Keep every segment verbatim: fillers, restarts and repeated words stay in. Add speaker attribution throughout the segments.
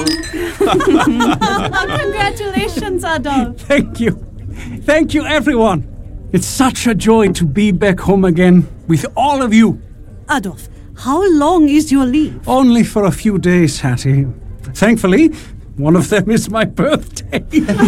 Speaker 1: Congratulations, Adolf.
Speaker 2: Thank you. Thank you, everyone. It's such a joy to be back home again with all of you.
Speaker 1: Adolf, how long is your leave?
Speaker 2: Only for a few days, Hattie. Thankfully, one of them is my birthday.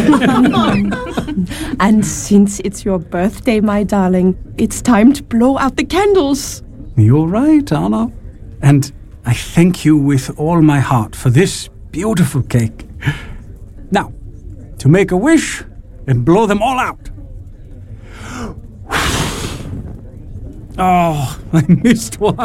Speaker 3: And since it's your birthday, my darling, it's time to blow out the candles.
Speaker 2: You're right, Anna. And I thank you with all my heart for this beautiful cake. Now, to make a wish and blow them all out. Oh, I missed one.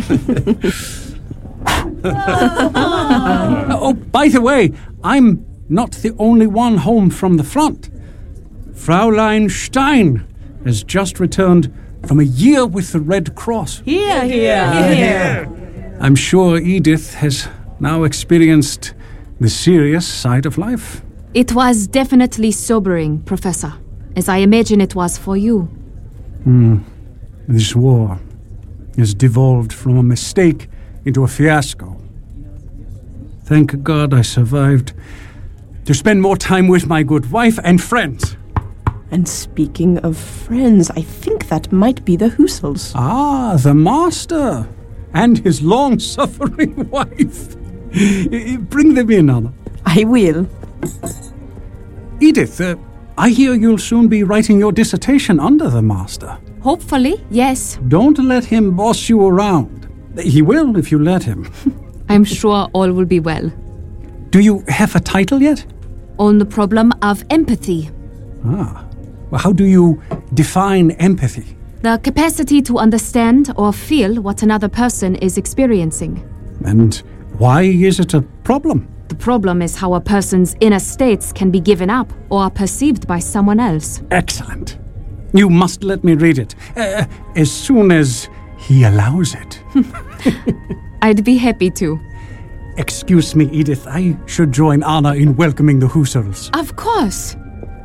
Speaker 2: Oh, by the way, I'm not the only one home from the front. Fraulein Stein has just returned from a year with the Red Cross.
Speaker 1: Here, here, here. here.
Speaker 2: I'm sure Edith has now experienced the serious side of life.
Speaker 4: It was definitely sobering, Professor, as I imagine it was for you.
Speaker 2: Hmm. This war has devolved from a mistake into a fiasco. Thank God I survived to spend more time with my good wife and friends.
Speaker 3: And speaking of friends, I think that might be the Husels.
Speaker 2: Ah, the master and his long-suffering wife. Bring them in, Anna.
Speaker 3: I will.
Speaker 2: Edith, uh, I hear you'll soon be writing your dissertation under the master.
Speaker 4: Hopefully, yes.
Speaker 2: Don't let him boss you around. He will if you let him.
Speaker 4: I'm sure all will be well.
Speaker 2: Do you have a title yet?
Speaker 4: On the problem of empathy.
Speaker 2: Ah. Well, how do you define empathy?
Speaker 4: The capacity to understand or feel what another person is experiencing.
Speaker 2: And why is it a problem?
Speaker 4: The problem is how a person's inner states can be given up or are perceived by someone else.
Speaker 2: Excellent. You must let me read it, uh, as soon as he allows it.
Speaker 4: I'd be happy to.
Speaker 2: Excuse me, Edith. I should join Anna in welcoming the Husserls.
Speaker 4: Of course.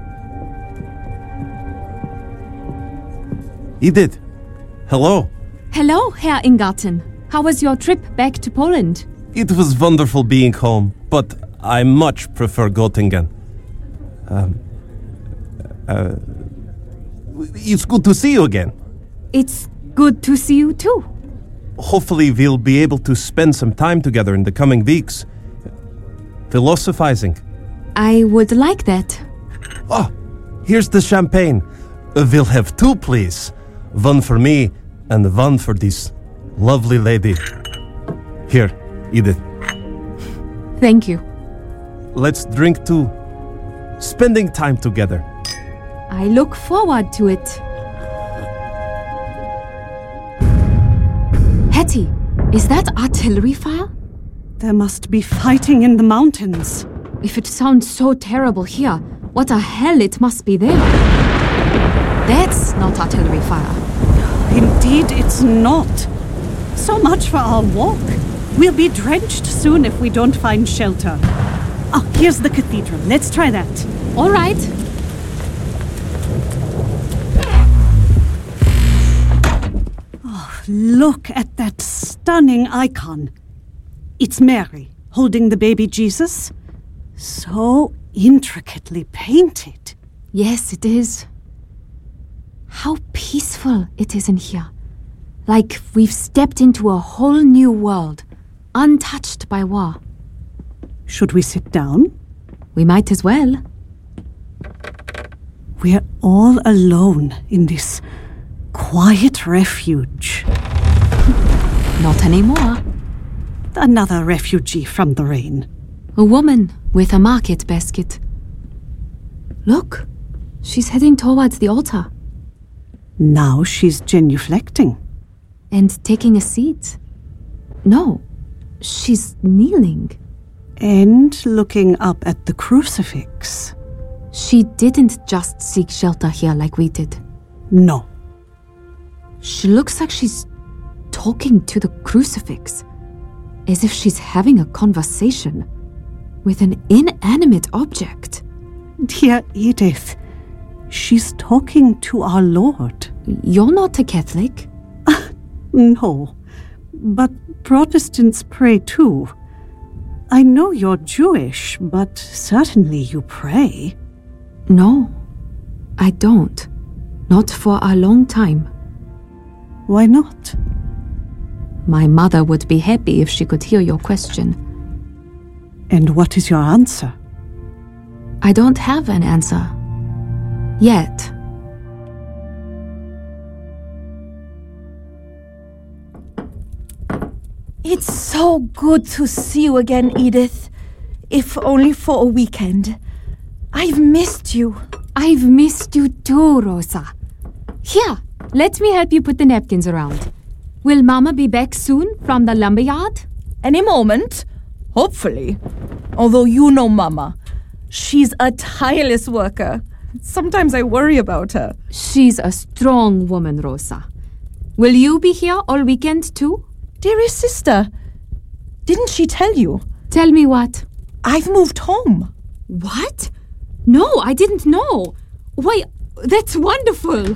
Speaker 5: Edith, hello.
Speaker 4: Hello, Herr Ingarten. How was your trip back to Poland?
Speaker 5: It was wonderful being home, but I much prefer Göttingen. Um, uh, it's good to see you again.
Speaker 4: It's good to see you too.
Speaker 5: Hopefully we'll be able to spend some time together in the coming weeks. Philosophizing.
Speaker 4: I would like that.
Speaker 5: Oh, here's the champagne. Uh, we'll have two, please. One for me and one for this lovely lady. Here, Edith.
Speaker 4: Thank you.
Speaker 5: Let's drink to spending time together.
Speaker 4: I look forward to it. Hetty, is that artillery fire?
Speaker 1: There must be fighting in the mountains.
Speaker 4: If it sounds so terrible here, what a hell it must be there. That's not artillery fire.
Speaker 1: Indeed, it's not. So much for our walk. We'll be drenched soon if we don't find shelter. Oh, here's the cathedral. Let's try that.
Speaker 4: All right.
Speaker 1: Oh, look at that stunning icon. It's Mary holding the baby Jesus. So intricately painted.
Speaker 4: Yes, it is. How peaceful it is in here. Like we've stepped into a whole new world, untouched by war.
Speaker 1: Should we sit down?
Speaker 4: We might as well.
Speaker 1: We're all alone in this quiet refuge.
Speaker 4: Not anymore.
Speaker 1: Another refugee from the rain.
Speaker 4: A woman with a market basket. Look, she's heading towards the altar.
Speaker 1: Now she's genuflecting.
Speaker 4: And taking a seat. No, she's kneeling.
Speaker 1: And looking up at the crucifix.
Speaker 4: She didn't just seek shelter here like we did.
Speaker 1: No.
Speaker 4: She looks like she's talking to the crucifix. As if she's having a conversation with an inanimate object.
Speaker 1: Dear Edith, she's talking to our Lord.
Speaker 4: You're not a Catholic?
Speaker 1: No, but Protestants pray too. I know you're Jewish, but certainly you pray.
Speaker 4: No, I don't. Not for a long time.
Speaker 1: Why not?
Speaker 4: My mother would be happy if she could hear your question.
Speaker 1: And what is your answer?
Speaker 4: I don't have an answer. Yet.
Speaker 3: It's so good to see you again, Edith. If only for a weekend. I've missed you.
Speaker 4: I've missed you too, Rosa. Here, let me help you put the napkins around. Will Mama be back soon from the lumberyard?
Speaker 3: Any moment. Hopefully. Although you know Mama. She's a tireless worker. Sometimes I worry about her.
Speaker 4: She's a strong woman, Rosa. Will you be here all weekend too?
Speaker 3: Dearest sister, didn't she tell you?
Speaker 4: Tell me what?
Speaker 3: I've moved home.
Speaker 4: What? No, I didn't know. Why, that's wonderful.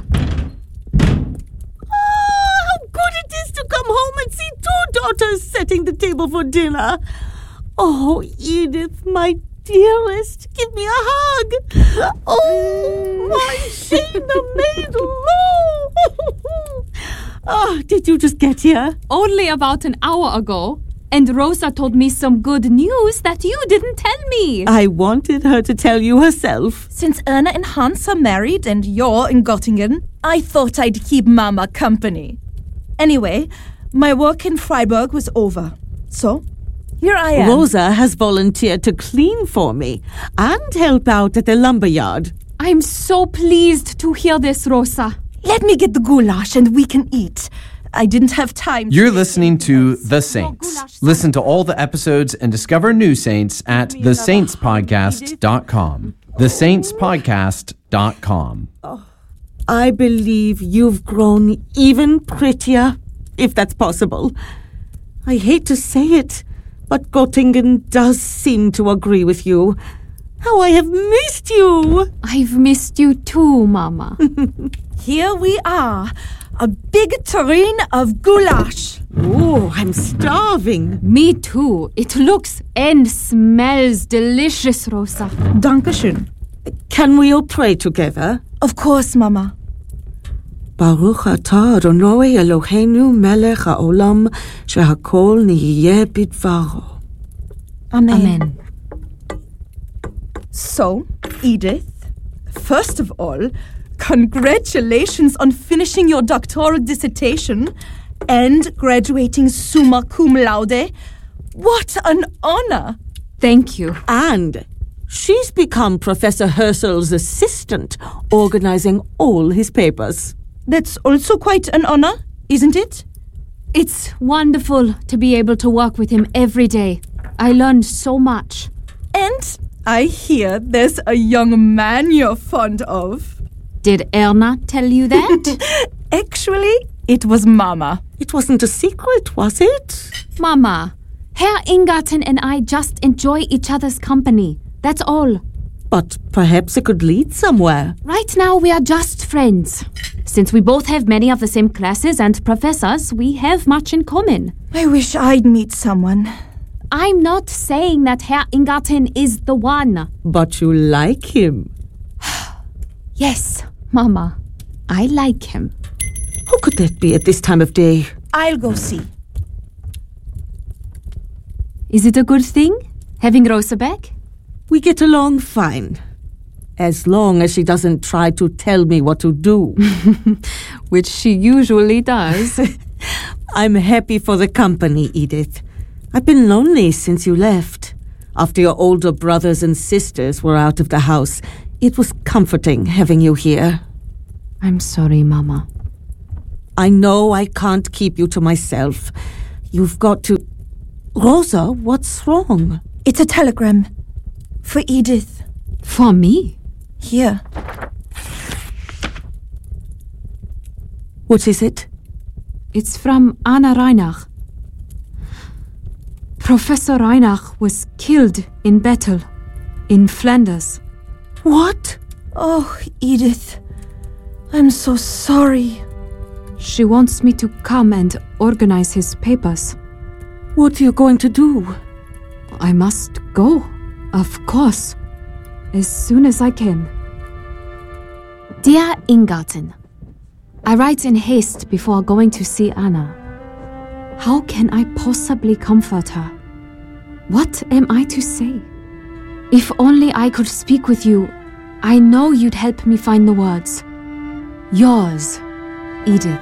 Speaker 1: Oh, how good it is to come home and see two daughters setting the table for dinner. Oh, Edith, my dearest, give me a hug. Oh, my Shayna maid low. Oh, did you just get here?
Speaker 4: Only about an hour ago. And Rosa told me some good news that you didn't tell me.
Speaker 1: I wanted her to tell you herself.
Speaker 3: Since Erna and Hans are married and you're in Göttingen, I thought I'd keep Mama company. Anyway, my work in Freiburg was over. So, here I am.
Speaker 1: Rosa has volunteered to clean for me and help out at the lumberyard.
Speaker 4: I'm so pleased to hear this, Rosa.
Speaker 3: Let me get the goulash and we can eat. I didn't have time to...
Speaker 6: You're listening to The Saints. Listen to all the episodes and discover new saints at the saints podcast dot com. the saints podcast dot com.
Speaker 1: I believe you've grown even prettier, if that's possible. I hate to say it, but Göttingen does seem to agree with you. How I have missed you!
Speaker 4: I've missed you too, Mama.
Speaker 3: Here we are. A big tureen of goulash.
Speaker 1: Oh, I'm starving.
Speaker 4: Me too. It looks and smells delicious, Rosa.
Speaker 3: Dankeschön.
Speaker 1: Can we all pray together?
Speaker 3: Of course, Mama.
Speaker 1: Baruch atah Adonai Eloheinu melech haolam shehakol niyeh bidvaro.
Speaker 3: Amen.
Speaker 4: Amen.
Speaker 3: So, Edith, first of all, congratulations on finishing your doctoral dissertation and graduating summa cum laude. What an honor!
Speaker 4: Thank you.
Speaker 1: And she's become Professor Herschel's assistant, organizing all his papers.
Speaker 3: That's also quite an honor, isn't it?
Speaker 4: It's wonderful to be able to work with him every day. I learned so much.
Speaker 3: And I hear there's a young man you're fond of.
Speaker 4: Did Erna tell you that?
Speaker 3: Actually, it was Mama.
Speaker 1: It wasn't a secret, was it?
Speaker 4: Mama, Herr Ingarten and I just enjoy each other's company. That's all.
Speaker 1: But perhaps it could lead somewhere.
Speaker 4: Right now we are just friends. Since we both have many of the same classes and professors, we have much in common.
Speaker 3: I wish I'd meet someone.
Speaker 4: I'm not saying that Herr Ingarten is the one.
Speaker 1: But you like him.
Speaker 4: Yes, Mama, I like him.
Speaker 1: Who could that be at this time of day?
Speaker 3: I'll go see.
Speaker 4: Is it a good thing, having Rosa back?
Speaker 1: We get along fine. As long as she doesn't try to tell me what to do.
Speaker 4: Which she usually does.
Speaker 1: I'm happy for the company, Edith. I've been lonely since you left. After your older brothers and sisters were out of the house, it was comforting having you here.
Speaker 4: I'm sorry, Mama.
Speaker 1: I know I can't keep you to myself. You've got to... Rosa, what's wrong?
Speaker 3: It's a telegram. For Edith.
Speaker 4: For me?
Speaker 3: Here.
Speaker 1: What is it?
Speaker 4: It's from Anna Reinach. Professor Reinach was killed in battle in Flanders.
Speaker 1: What?
Speaker 3: Oh, Edith. I'm so sorry.
Speaker 4: She wants me to come and organize his papers.
Speaker 1: What are you going to do?
Speaker 4: I must go. Of course. As soon as I can. Dear Ingarten, I write in haste before going to see Anna. How can I possibly comfort her? What am I to say? If only I could speak with you, I know you'd help me find the words. Yours, Edith.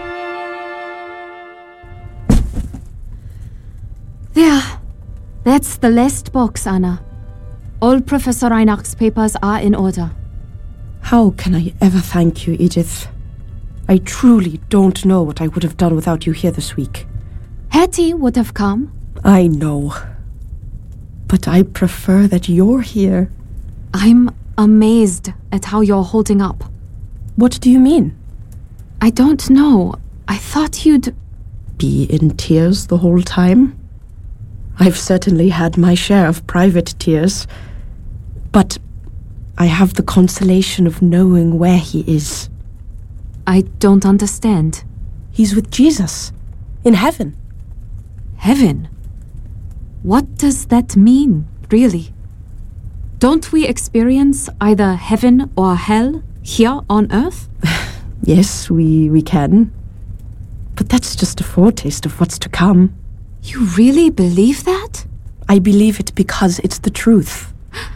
Speaker 4: There. That's the last box, Anna. All Professor Reinach's papers are in order.
Speaker 3: How can I ever thank you, Edith? I truly don't know what I would have done without you here this week.
Speaker 4: Hattie would have come.
Speaker 3: I know. But I prefer that you're here.
Speaker 4: I'm amazed at how you're holding up.
Speaker 3: What do you mean?
Speaker 4: I don't know. I thought you'd...
Speaker 3: Be in tears the whole time? I've certainly had my share of private tears. But I have the consolation of knowing where he is.
Speaker 4: I don't understand.
Speaker 3: He's with Jesus. In heaven.
Speaker 4: Heaven? What does that mean, really? Don't we experience either heaven or hell here on Earth?
Speaker 3: Yes, we, we can. But that's just a foretaste of what's to come.
Speaker 4: You really believe that?
Speaker 3: I believe it because it's the truth.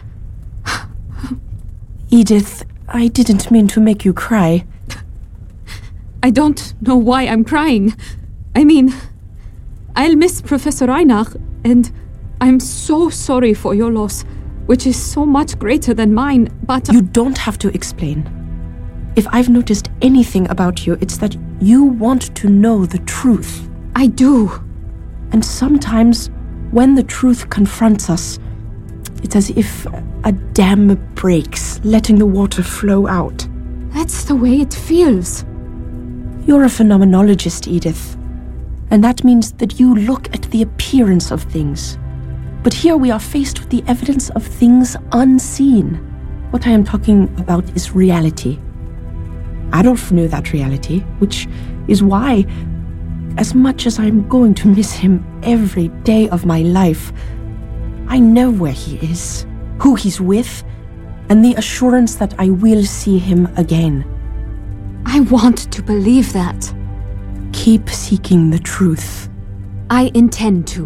Speaker 3: Edith, I didn't mean to make you cry.
Speaker 4: I don't know why I'm crying. I mean, I'll miss Professor Reinach, and I'm so sorry for your loss, which is so much greater than mine, but...
Speaker 3: You don't have to explain. If I've noticed anything about you, it's that you want to know the truth.
Speaker 4: I do.
Speaker 3: And sometimes, when the truth confronts us, it's as if a dam breaks, letting the water flow out.
Speaker 4: That's the way it feels.
Speaker 3: You're a phenomenologist, Edith. And that means that you look at the appearance of things. But here we are faced with the evidence of things unseen. What I am talking about is reality. Adolf knew that reality, which is why, as much as I'm going to miss him every day of my life, I know where he is, who he's with, and the assurance that I will see him again.
Speaker 4: I want to believe that.
Speaker 3: Keep seeking the truth.
Speaker 4: I intend to.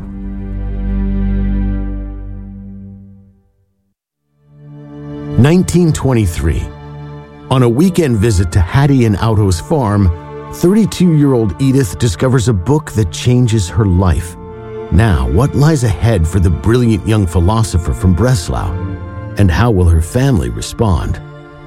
Speaker 7: nineteen twenty-three. On a weekend visit to Hattie and Auto's farm, thirty-two-year-old Edith discovers a book that changes her life. Now, what lies ahead for the brilliant young philosopher from Breslau? And how will her family respond?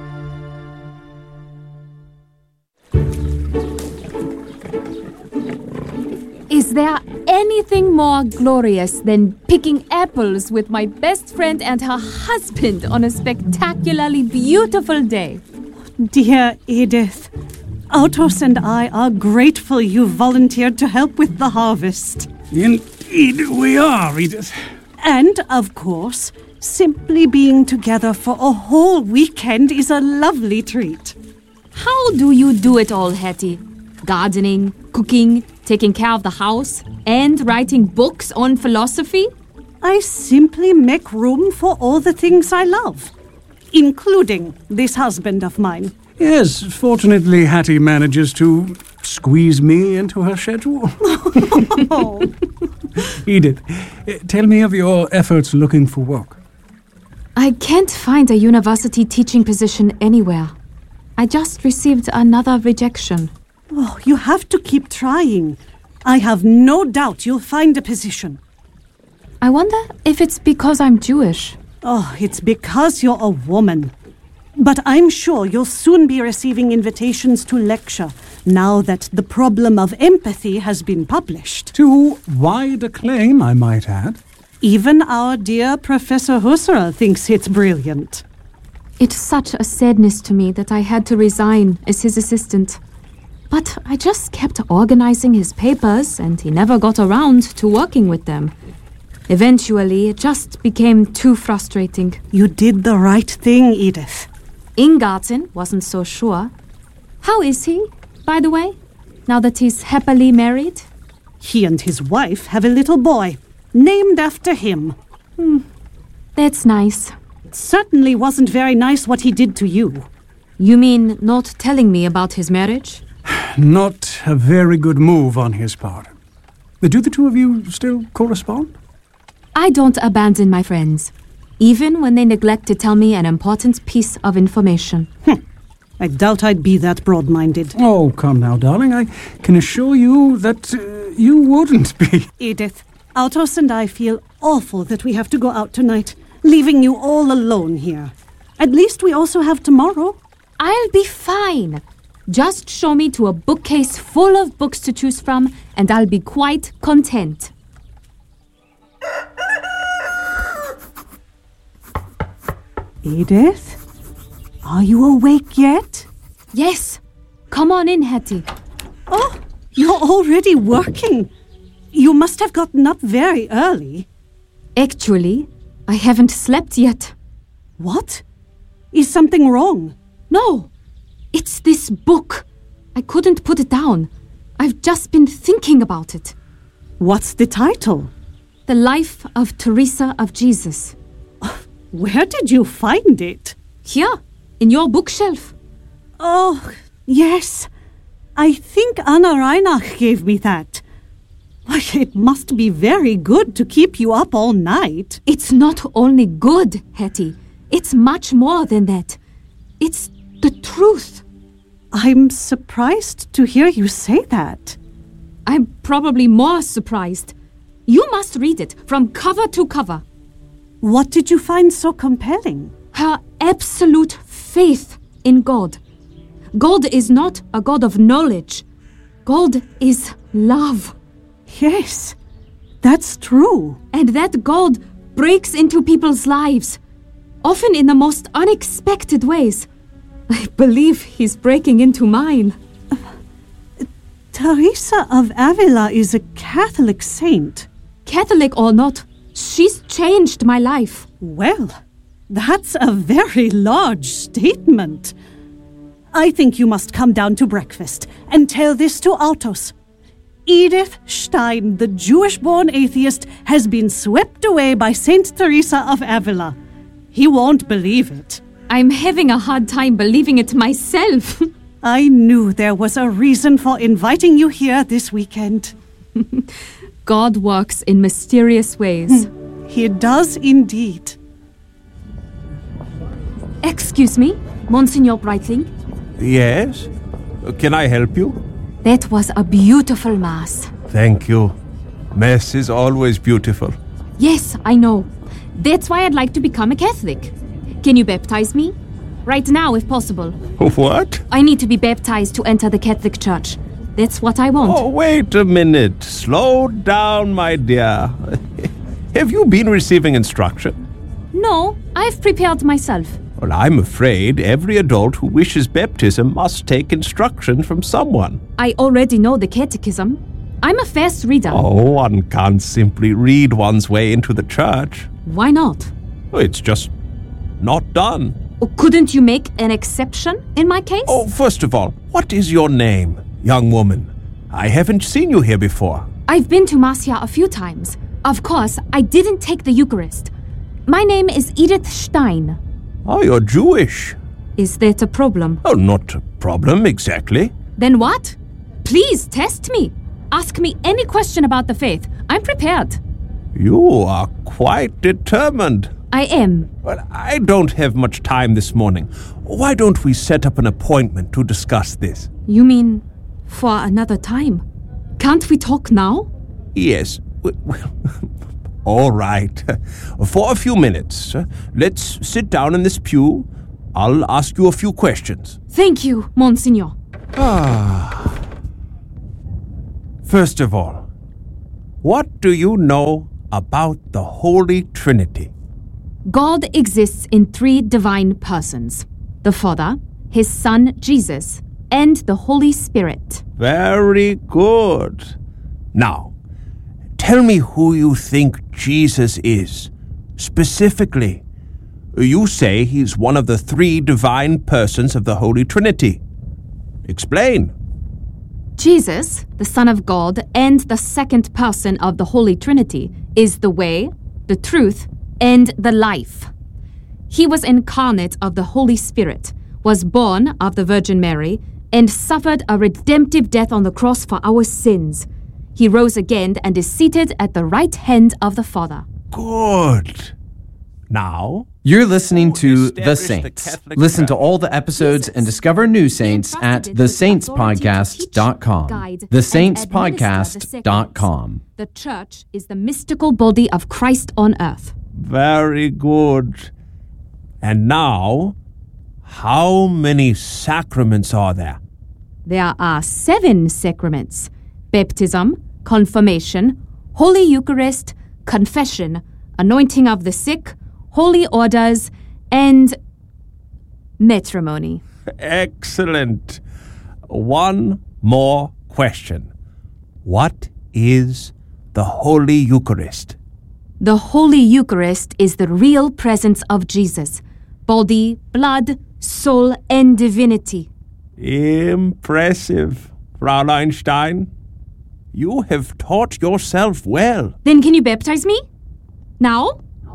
Speaker 4: Is there anything more glorious than picking apples with my best friend and her husband on a spectacularly beautiful day?
Speaker 1: Dear Edith, Autos and I are grateful you volunteered to help with the harvest.
Speaker 2: Indeed we are, Edith.
Speaker 1: And, of course, simply being together for a whole weekend is a lovely treat.
Speaker 4: How do you do it all, Hattie? Gardening, cooking, taking care of the house, and writing books on philosophy?
Speaker 1: I simply make room for all the things I love, including this husband of mine.
Speaker 2: Yes, fortunately Hattie manages to squeeze me into her schedule.
Speaker 1: Oh.
Speaker 2: Edith, tell me of your efforts looking for work.
Speaker 4: I can't find a university teaching position anywhere. I just received another rejection.
Speaker 1: Oh, you have to keep trying. I have no doubt you'll find a position.
Speaker 4: I wonder if it's because I'm Jewish.
Speaker 1: Oh, it's because you're a woman. But I'm sure you'll soon be receiving invitations to lecture, now that The Problem of Empathy has been published.
Speaker 2: To wide acclaim, I might add.
Speaker 1: Even our dear Professor Husserl thinks it's brilliant.
Speaker 4: It's such a sadness to me that I had to resign as his assistant. But I just kept organizing his papers, and he never got around to working with them. Eventually, it just became too frustrating.
Speaker 1: You did the right thing, Edith.
Speaker 4: Ingarten wasn't so sure. How is he, by the way, now that he's happily married?
Speaker 1: He and his wife have a little boy, named after him.
Speaker 4: That's nice.
Speaker 1: It certainly wasn't very nice what he did to you.
Speaker 4: You mean not telling me about his marriage?
Speaker 2: Not a very good move on his part. Do the two of you still correspond?
Speaker 4: I don't abandon my friends, even when they neglect to tell me an important piece of information.
Speaker 1: Hm. I doubt I'd be that broad-minded.
Speaker 2: Oh, come now, darling. I can assure you that uh, you wouldn't be.
Speaker 1: Edith, Autos and I feel awful that we have to go out tonight, leaving you all alone here. At least we also have tomorrow.
Speaker 4: I'll be fine. Just show me to a bookcase full of books to choose from, and I'll be quite content.
Speaker 1: Edith? Are you awake yet?
Speaker 4: Yes. Come on in, Hattie.
Speaker 1: Oh, you're already working. You must have gotten up very early.
Speaker 4: Actually, I haven't slept yet.
Speaker 1: What? Is something wrong?
Speaker 4: No. It's this book. I couldn't put it down. I've just been thinking about it.
Speaker 1: What's the title?
Speaker 4: The Life of Teresa of Jesus.
Speaker 1: Where did you find it?
Speaker 4: Here, in your bookshelf.
Speaker 1: Oh, yes. I think Anna Reinach gave me that. Why, it must be very good to keep you up all night.
Speaker 4: It's not only good, Hattie. It's much more than that. It's the truth.
Speaker 1: I'm surprised to hear you say that.
Speaker 4: I'm probably more surprised. You must read it from cover to cover.
Speaker 1: What did you find so compelling?
Speaker 4: Her absolute faith in God. God is not a God of knowledge. God is love.
Speaker 1: Yes, that's true.
Speaker 4: And that God breaks into people's lives, often in the most unexpected ways. I believe he's breaking into mine.
Speaker 1: Uh, Teresa of Avila is a Catholic saint.
Speaker 4: Catholic or not, she's changed my life.
Speaker 1: Well, that's a very large statement. I think you must come down to breakfast and tell this to Autos. Edith Stein, the Jewish-born atheist, has been swept away by Saint Teresa of Avila. He won't believe it.
Speaker 4: I'm having a hard time believing it myself.
Speaker 1: I knew there was a reason for inviting you here this weekend.
Speaker 4: God works in mysterious ways.
Speaker 1: He does indeed.
Speaker 4: Excuse me, Monsignor Breitling?
Speaker 5: Yes? Can I help you?
Speaker 4: That was a beautiful Mass.
Speaker 5: Thank you. Mass is always beautiful.
Speaker 4: Yes, I know. That's why I'd like to become a Catholic. Can you baptize me? Right now, if possible.
Speaker 5: What?
Speaker 4: I need to be baptized to enter the Catholic Church. That's what I want.
Speaker 5: Oh, wait a minute. Slow down, my dear. Have you been receiving instruction?
Speaker 4: No, I've prepared myself.
Speaker 5: Well, I'm afraid every adult who wishes baptism must take instruction from someone.
Speaker 4: I already know the catechism. I'm a fast reader.
Speaker 5: Oh, one can't simply read one's way into the church.
Speaker 4: Why not?
Speaker 5: It's just not done.
Speaker 4: Couldn't you make an exception in my case?
Speaker 5: Oh, first of all, what is your name, young woman? I haven't seen you here before.
Speaker 4: I've been to Mass here a few times. Of course, I didn't take the Eucharist. My name is Edith Stein.
Speaker 5: Oh, you're Jewish.
Speaker 4: Is that a problem?
Speaker 5: Oh, not a problem exactly.
Speaker 4: Then what? Please test me. Ask me any question about the faith. I'm prepared.
Speaker 5: You are quite determined.
Speaker 4: I am.
Speaker 5: Well, I don't have much time this morning. Why don't we set up an appointment to discuss this?
Speaker 4: You mean for another time? Can't we talk now?
Speaker 5: Yes. Well, all right. For a few minutes. Let's sit down in this pew. I'll ask you a few questions.
Speaker 4: Thank you, Monsignor.
Speaker 5: Ah. First of all, what do you know about the Holy Trinity?
Speaker 4: God exists in three divine persons: the Father, His Son Jesus, and the Holy Spirit.
Speaker 5: Very good. Now, tell me who you think Jesus is. Specifically, you say he's one of the three divine persons of the Holy Trinity. Explain.
Speaker 4: Jesus, the Son of God and the second person of the Holy Trinity, is the way, the truth, and the life. He was incarnate of the Holy Spirit, was born of the Virgin Mary, and suffered a redemptive death on the cross for our sins. He rose again and is seated at the right hand of the Father.
Speaker 5: Good. Now,
Speaker 6: You're listening to The
Speaker 5: established the
Speaker 6: Saints.
Speaker 5: Catholic
Speaker 6: Listen to
Speaker 5: Church.
Speaker 6: all the episodes and discover new saints at the saints podcast dot com. the saints podcast dot com.
Speaker 4: The Church is the mystical body of Christ on earth.
Speaker 5: very good. And now, how many sacraments are there?
Speaker 4: There are seven sacraments: baptism, confirmation, Holy Eucharist, confession, anointing of the sick, holy orders, and matrimony.
Speaker 5: Excellent. One more question. What is the Holy Eucharist?
Speaker 4: The Holy Eucharist is the real presence of Jesus, body, blood, soul, and divinity.
Speaker 5: Impressive, Fräulein Stein. You have taught yourself well.
Speaker 4: Then can you baptize me? Now?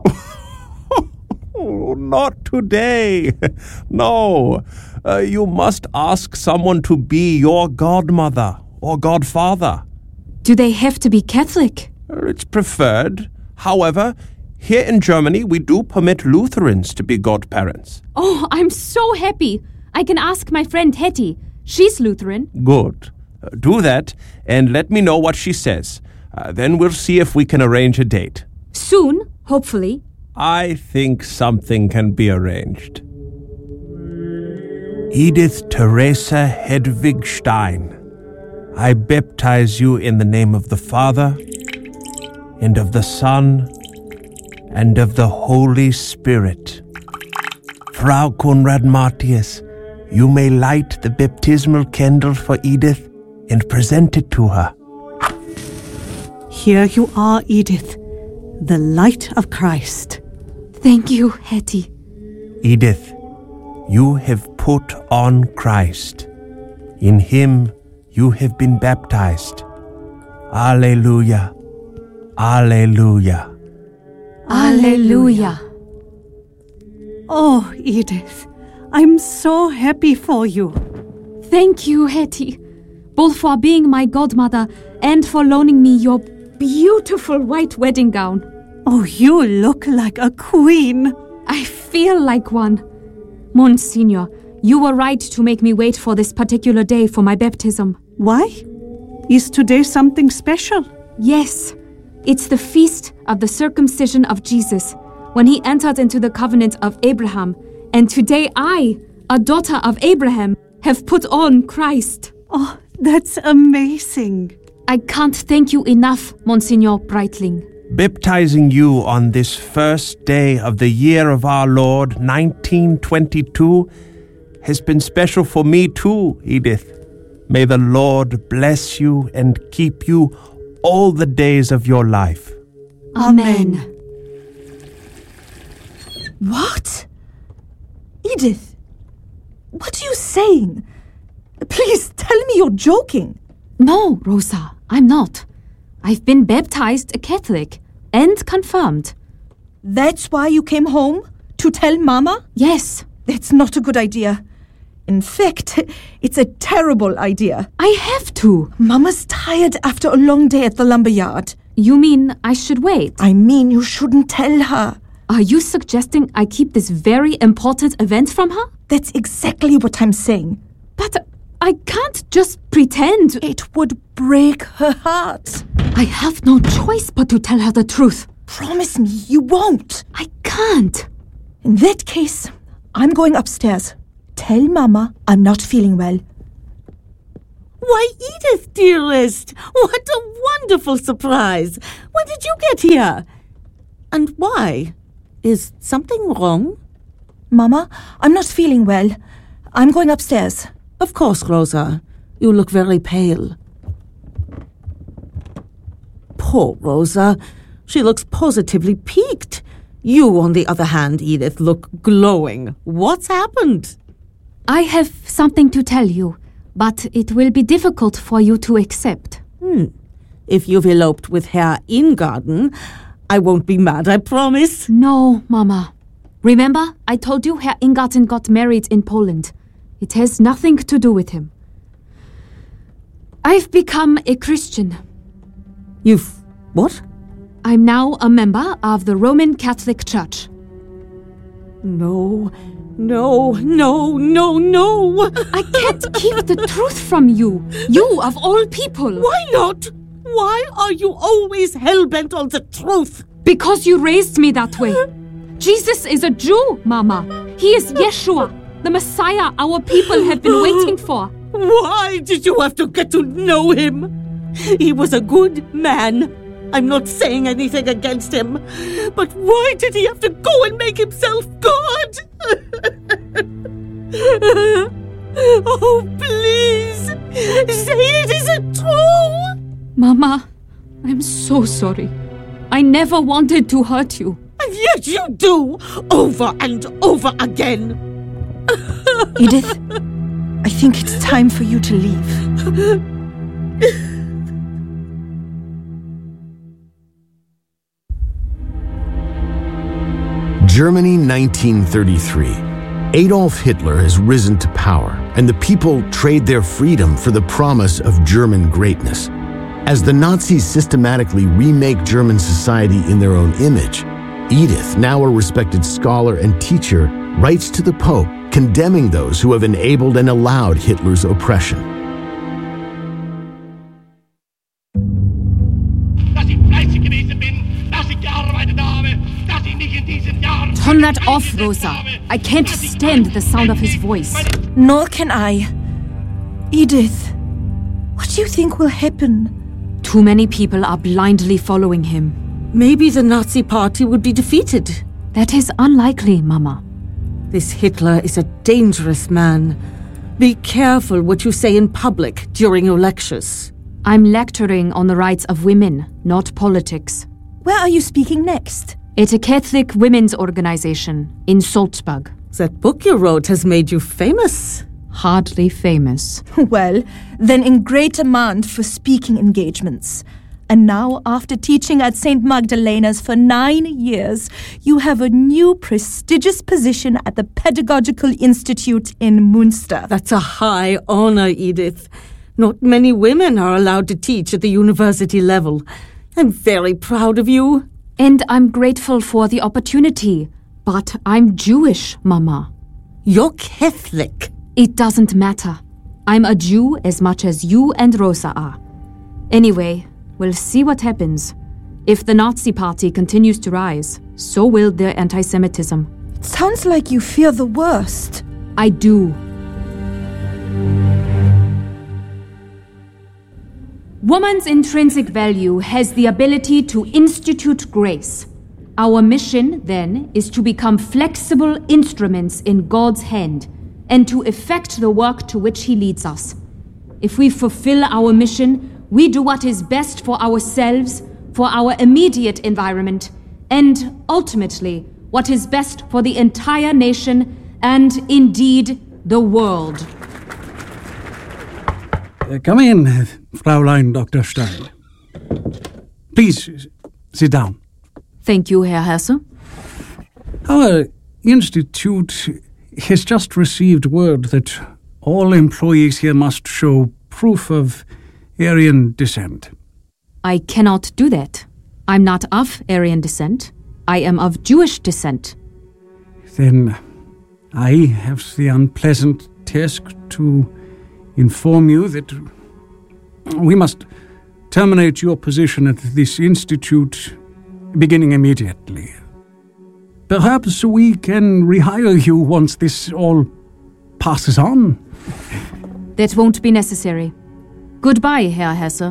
Speaker 5: Oh, not today. No. Uh, you must ask someone to be your godmother or godfather.
Speaker 4: Do they have to be Catholic?
Speaker 5: Uh, It's preferred. However, here in Germany, we do permit Lutherans to be godparents.
Speaker 4: Oh, I'm so happy. I can ask my friend Hetty. She's Lutheran.
Speaker 5: Good. Uh, do that and let me know what she says. Uh, then we'll see if we can arrange a date.
Speaker 4: Soon, hopefully.
Speaker 5: I think something can be arranged. Edith Teresa Hedwig Stein, I baptize you in the name of the Father, and of the Son, and of the Holy Spirit. Frau Konrad Matthias, you may light the baptismal candle for Edith and present it to her.
Speaker 1: Here you are, Edith, the light of Christ.
Speaker 4: Thank you, Hetty.
Speaker 5: Edith, you have put on Christ. In him you have been baptized. Alleluia. Alleluia.
Speaker 4: Alleluia.
Speaker 1: Oh, Edith, I'm so happy for you.
Speaker 4: Thank you, Hetty, both for being my godmother and for loaning me your beautiful white wedding gown.
Speaker 1: Oh, you look like a queen.
Speaker 4: I feel like one. Monsignor, you were right to make me wait for this particular day for my baptism.
Speaker 1: Why? Is today something special?
Speaker 4: Yes, it's the feast of the circumcision of Jesus, when he entered into the covenant of Abraham. And today I, a daughter of Abraham, have put on Christ.
Speaker 1: Oh, that's amazing.
Speaker 4: I can't thank you enough, Monsignor Breitling.
Speaker 5: Baptizing you on this first day of the year of our Lord, nineteen twenty-two, has been special for me too, Edith. May the Lord bless you and keep you all the days of your life.
Speaker 4: Amen.
Speaker 3: What? Edith, what are you saying? Please tell me you're joking.
Speaker 4: No, Rosa, I'm not. I've been baptized a Catholic and confirmed.
Speaker 3: That's why you came home? To tell Mama?
Speaker 4: Yes.
Speaker 3: That's not a good idea. In fact, it's a terrible idea.
Speaker 4: I have to.
Speaker 3: Mama's tired after a long day at the lumberyard.
Speaker 4: You mean I should wait?
Speaker 3: I mean you shouldn't tell her.
Speaker 4: Are you suggesting I keep this very important event from her?
Speaker 3: That's exactly what I'm saying.
Speaker 4: But I can't just pretend.
Speaker 3: It would break her heart.
Speaker 4: I have no choice but to tell her the truth.
Speaker 3: Promise me you won't.
Speaker 4: I can't.
Speaker 3: In that case, I'm going upstairs. Tell Mama I'm not feeling well.
Speaker 1: Why, Edith, dearest, what a wonderful surprise. When did you get here? And why? Is something wrong?
Speaker 3: Mama, I'm not feeling well. I'm going upstairs.
Speaker 1: Of course, Rosa. You look very pale. Poor Rosa. She looks positively peaked. You, on the other hand, Edith, look glowing. What's happened?
Speaker 4: I have something to tell you, but it will be difficult for you to accept.
Speaker 1: Hmm. If you've eloped with Herr Ingarden, I won't be mad, I promise.
Speaker 4: No, Mama. Remember, I told you Herr Ingarten got married in Poland. It has nothing to do with him. I've become a Christian.
Speaker 1: You've... what?
Speaker 4: I'm now a member of the Roman Catholic Church.
Speaker 1: No, no, no, no, no!
Speaker 4: I can't keep the truth from you. You, of all people.
Speaker 1: Why not? Why are you always hell-bent on the truth?
Speaker 4: Because you raised me that way. Jesus is a Jew, Mama. He is Yeshua, the Messiah our people have been waiting for.
Speaker 1: Why did you have to get to know him? He was a good man. I'm not saying anything against him. But why did he have to go and make himself God? Oh, please, say it isn't true.
Speaker 4: Mama, I'm so sorry. I never wanted to hurt you.
Speaker 1: And yet you do, over and over again.
Speaker 3: Edith, I think it's time for you to leave.
Speaker 7: Germany, nineteen thirty-three. Adolf Hitler has risen to power, and the people trade their freedom for the promise of German greatness. As the Nazis systematically remake German society in their own image, Edith, now a respected scholar and teacher, writes to the Pope condemning those who have enabled and allowed Hitler's oppression.
Speaker 4: Turn that off, Rosa. I can't stand the sound of his voice.
Speaker 3: Nor can I. Edith, what do you think will happen?
Speaker 4: Too many people are blindly following him.
Speaker 1: Maybe the Nazi party would be defeated.
Speaker 4: That is unlikely, Mama.
Speaker 1: This Hitler is a dangerous man. Be careful what you say in public during your lectures.
Speaker 4: I'm lecturing on the rights of women, not politics.
Speaker 3: Where are you speaking next?
Speaker 4: At a Catholic women's organization in Salzburg.
Speaker 1: That book you wrote has made you famous.
Speaker 4: Hardly famous.
Speaker 3: Well, then in great demand for speaking engagements. And now, after teaching at Saint Magdalena's for nine years, you have a new prestigious position at the Pedagogical Institute in Münster.
Speaker 1: That's a high honor, Edith. Not many women are allowed to teach at the university level. I'm very proud of you.
Speaker 4: And I'm grateful for the opportunity. But I'm Jewish, Mama.
Speaker 1: You're Catholic.
Speaker 4: It doesn't matter. I'm a Jew as much as you and Rosa are. Anyway, we'll see what happens. If the Nazi party continues to rise, so will their anti-Semitism.
Speaker 3: It sounds like you fear the worst.
Speaker 4: I do. Woman's intrinsic value has the ability to institute grace. Our mission, then, is to become flexible instruments in God's hand and to effect the work to which He leads us. If we fulfill our mission, we do what is best for ourselves, for our immediate environment, and ultimately, what is best for the entire nation and, indeed, the world.
Speaker 2: Uh, come in, Fräulein Doctor Stein. Please, sit down.
Speaker 4: Thank you, Herr Hesse.
Speaker 2: Our institute has just received word that all employees here must show proof of Aryan descent.
Speaker 4: I cannot do that. I'm not of Aryan descent. I am of Jewish descent.
Speaker 2: Then I have the unpleasant task to inform you that we must terminate your position at this institute beginning immediately. Perhaps we can rehire you once this all passes on.
Speaker 4: That won't be necessary. Goodbye, Herr Hesse.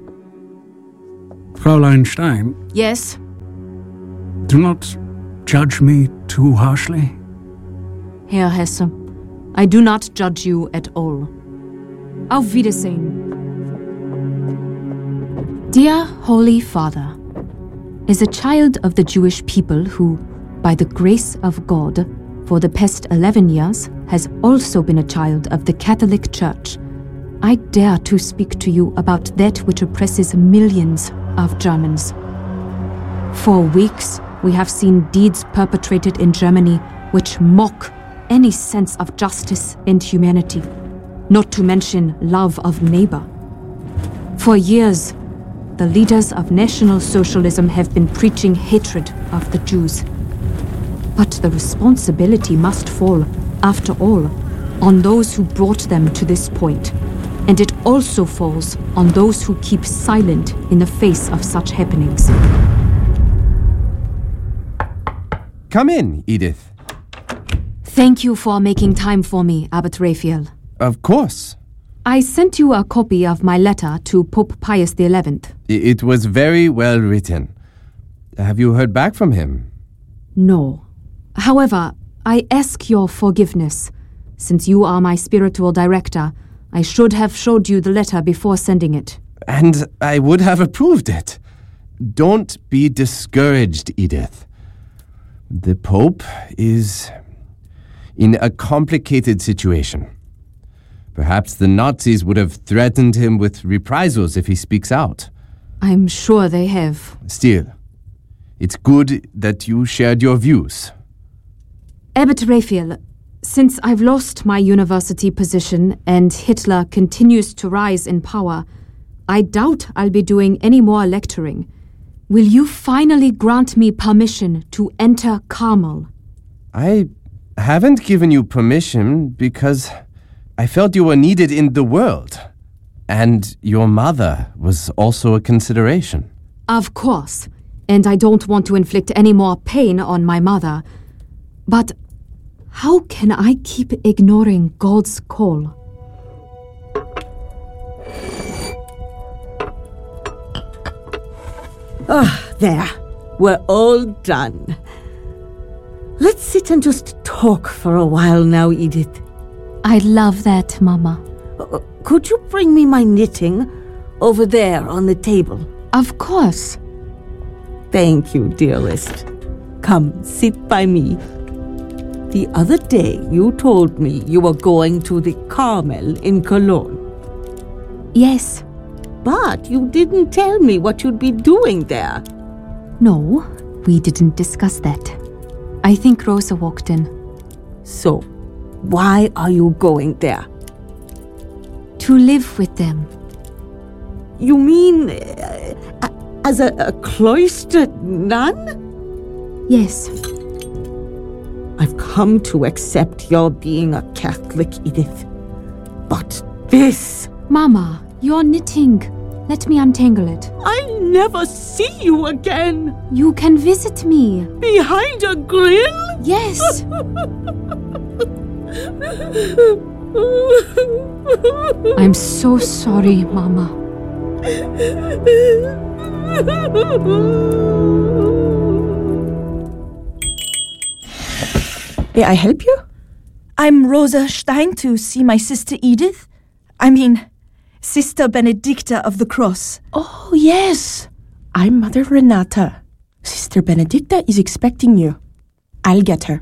Speaker 2: Fräulein Stein.
Speaker 4: Yes?
Speaker 2: Do not judge me too harshly.
Speaker 4: Herr Hesse, I do not judge you at all. Auf Wiedersehen. Dear Holy Father, as a child of the Jewish people who, by the grace of God, for the past eleven years, has also been a child of the Catholic Church, I dare to speak to you about that which oppresses millions of Germans. For weeks, we have seen deeds perpetrated in Germany which mock any sense of justice and humanity, not to mention love of neighbor. For years, the leaders of National Socialism have been preaching hatred of the Jews. But the responsibility must fall, after all, on those who brought them to this point. And it also falls on those who keep silent in the face of such happenings.
Speaker 6: Come in, Edith.
Speaker 4: Thank you for making time for me, Abbot Raphael.
Speaker 6: Of course.
Speaker 4: I sent you a copy of my letter to Pope Pius the eleventh.
Speaker 6: It was very well written. Have you heard back from him?
Speaker 4: No. However, I ask your forgiveness. Since you are my spiritual director, I should have showed you the letter before sending it.
Speaker 6: And I would have approved it. Don't be discouraged, Edith. The Pope is in a complicated situation. Perhaps the Nazis would have threatened him with reprisals if he speaks out.
Speaker 4: I'm sure they have.
Speaker 6: Still, it's good that you shared your views.
Speaker 4: Abbot Raphael, since I've lost my university position and Hitler continues to rise in power, I doubt I'll be doing any more lecturing. Will you finally grant me permission to enter Carmel?
Speaker 6: I haven't given you permission because I felt you were needed in the world. And your mother was also a consideration.
Speaker 4: Of course. And I don't want to inflict any more pain on my mother. But how can I keep ignoring God's call?
Speaker 1: Ah, there. We're all done. Let's sit and just talk for a while now, Edith.
Speaker 4: I love that, Mama.
Speaker 1: Uh, could you bring me my knitting over there on the table?
Speaker 4: Of course.
Speaker 1: Thank you, dearest. Come, sit by me. The other day, you told me you were going to the Carmel in Cologne.
Speaker 4: Yes.
Speaker 1: But you didn't tell me what you'd be doing there.
Speaker 4: No, we didn't discuss that. I think Rosa walked in.
Speaker 1: So, why are you going there?
Speaker 4: To live with them.
Speaker 1: You mean uh, as a, a cloistered nun?
Speaker 4: Yes.
Speaker 1: I've come to accept your being a Catholic, Edith. But this...
Speaker 4: Mama, you're knitting. Let me untangle it.
Speaker 1: I'll never see you again.
Speaker 4: You can visit me.
Speaker 1: Behind a grill?
Speaker 4: Yes. I'm so sorry, Mama.
Speaker 3: May I help you? I'm Rosa Stein to see my sister Edith. I mean, Sister Benedicta of the Cross.
Speaker 8: Oh, yes. I'm Mother Renata. Sister Benedicta is expecting you. I'll get her.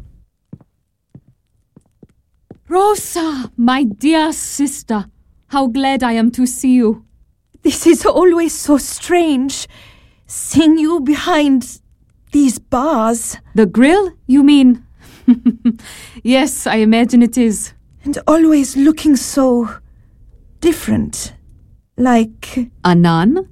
Speaker 4: Rosa, my dear sister, how glad I am to see you.
Speaker 3: This is always so strange, seeing you behind these bars.
Speaker 4: The grill, you mean? Yes, I imagine it is.
Speaker 3: And always looking so different. Like...
Speaker 4: a nun?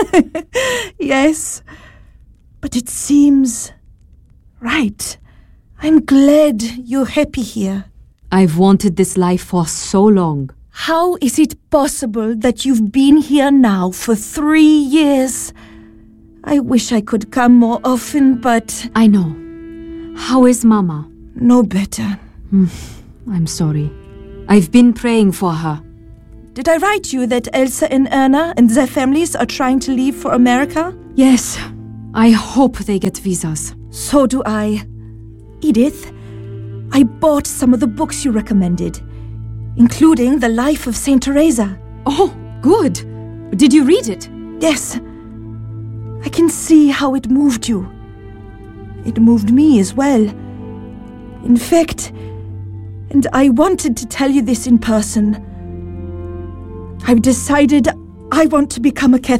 Speaker 3: Yes. But it seems right. I'm glad you're happy here.
Speaker 4: I've wanted this life for so long.
Speaker 3: How is it possible that you've been here now for three years? I wish I could come more often, but...
Speaker 4: I know. How is Mama?
Speaker 3: No better.
Speaker 4: I'm sorry. I've been praying for her.
Speaker 3: Did I write you that Elsa and Erna and their families are trying to leave for America?
Speaker 4: Yes. I hope they get visas.
Speaker 3: So do I. Edith, I bought some of the books you recommended, including The Life of Saint Teresa.
Speaker 4: Oh, good. Did you read it?
Speaker 3: Yes. I can see how it moved you. It moved me as well. In fact, and I wanted to tell you this in person, I've decided I want to become a Catholic.